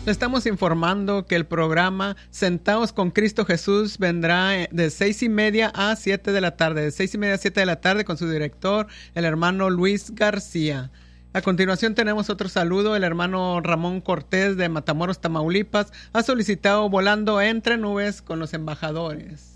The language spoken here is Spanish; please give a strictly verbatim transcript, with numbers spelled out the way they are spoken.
Le estamos informando que el programa Sentados con Cristo Jesús vendrá de seis y media a siete de la tarde, de seis y media a siete de la tarde con su director, el hermano Luis García. A continuación tenemos otro saludo. El hermano Ramón Cortés de Matamoros, Tamaulipas, ha solicitado Volando entre Nubes con los Embajadores.